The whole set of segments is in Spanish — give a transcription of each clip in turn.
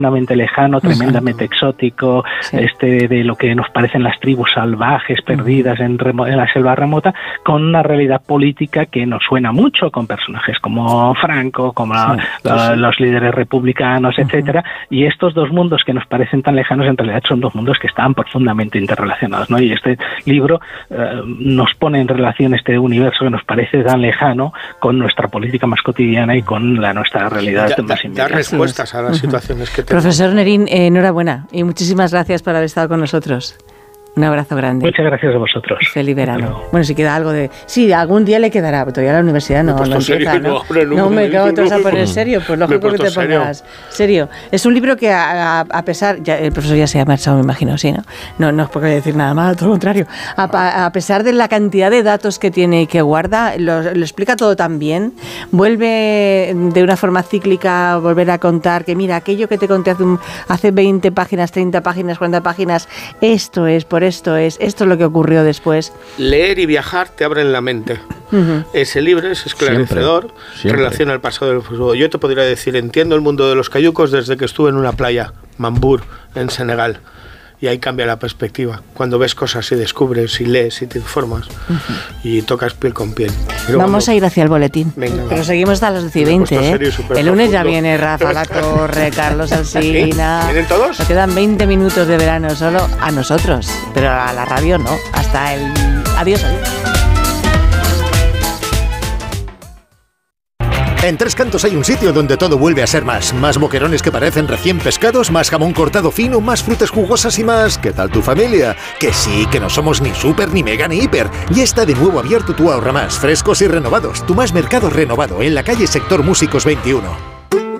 tremendamente lejano, tremendamente exótico, de lo que nos parecen las tribus salvajes perdidas en la selva remota, con una realidad política que nos suena mucho, con personajes como Franco, como los líderes republicanos, etcétera, y estos dos mundos que nos parecen tan lejanos en realidad son dos mundos que están profundamente interrelacionados, ¿no? Y este libro nos pone en relación este universo que nos parece tan lejano con nuestra política más cotidiana y con nuestra realidad más inmediata. Dar respuestas a las situaciones que tenemos. Profesor Nerín, enhorabuena y muchísimas gracias por haber estado con nosotros. Un abrazo grande. Muchas gracias a vosotros. Feliz verano. Bueno, si queda algo de... Sí, algún día le quedará, pero todavía la universidad no empieza, serio, ¿no? No me cago, te vas a poner serio, pues lógico que te pongas serio. Es un libro que a pesar... el profesor ya se ha marchado, me imagino, sí, ¿no? No es porque decir nada más, todo lo contrario. A pesar de la cantidad de datos que tiene y que guarda, lo explica todo tan bien, vuelve de una forma cíclica a volver a contar que mira, aquello que te conté hace 20 páginas, 30 páginas, 40 páginas, esto es lo que ocurrió después. Leer y viajar te abren la mente. Ese libro es esclarecedor, Siempre. relaciona el pasado del futuro. Yo te podría decir, entiendo el mundo de los cayucos desde que estuve en una playa, Mambur, en Senegal. Y ahí cambia la perspectiva. Cuando ves cosas y descubres y lees y te informas y tocas piel con piel. Pero vamos a ir hacia el boletín. Venga, pero seguimos hasta las 10:20, ¿eh? El lunes ya viene Rafa La Torre, Carlos Alsina. ¿Vienen todos? Nos quedan 20 minutos de verano solo a nosotros, pero a la radio no. Hasta el... Adiós. En Tres Cantos hay un sitio donde todo vuelve a ser más. Más boquerones que parecen recién pescados, más jamón cortado fino, más frutas jugosas y más... ¿Qué tal tu familia? Que sí, que no somos ni súper, ni mega, ni hiper. Ya está de nuevo abierto tu Ahorra Más, frescos y renovados. Tu Más Mercado renovado, en la calle Sector Músicos 21.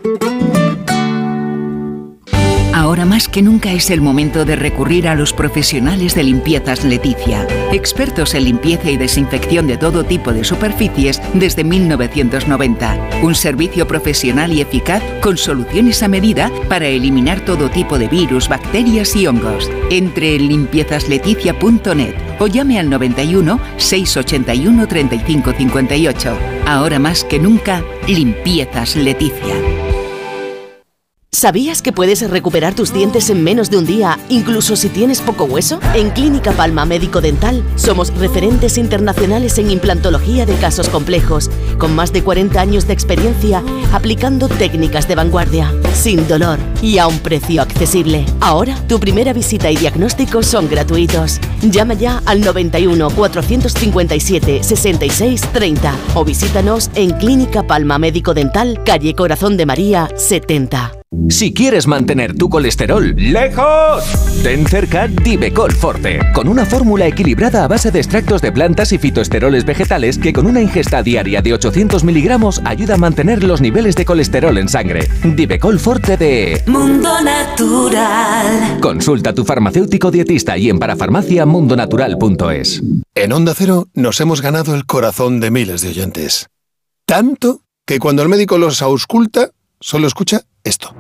Ahora más que nunca es el momento de recurrir a los profesionales de Limpiezas Leticia, expertos en limpieza y desinfección de todo tipo de superficies desde 1990. Un servicio profesional y eficaz con soluciones a medida para eliminar todo tipo de virus, bacterias y hongos. Entre en limpiezasLeticia.net o llame al 91 681 35 58. Ahora más que nunca, Limpiezas Leticia. ¿Sabías que puedes recuperar tus dientes en menos de un día, incluso si tienes poco hueso? En Clínica Palma Médico Dental somos referentes internacionales en implantología de casos complejos, con más de 40 años de experiencia aplicando técnicas de vanguardia, sin dolor y a un precio accesible. Ahora, tu primera visita y diagnóstico son gratuitos. Llama ya al 91 457 66 30 o visítanos en Clínica Palma Médico Dental, calle Corazón de María 70. Si quieres mantener tu colesterol lejos, ten cerca Divecol Forte, con una fórmula equilibrada a base de extractos de plantas y fitoesteroles vegetales que con una ingesta diaria de 800 miligramos ayuda a mantener los niveles de colesterol en sangre. Divecol Forte de Mundo Natural. Consulta a tu farmacéutico dietista y en parafarmaciamundonatural.es. En Onda Cero nos hemos ganado el corazón de miles de oyentes. Tanto que cuando el médico los ausculta, solo escucha esto.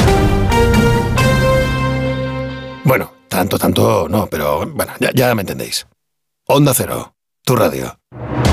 Bueno, tanto no, pero bueno, ya me entendéis. Onda Cero, tu radio.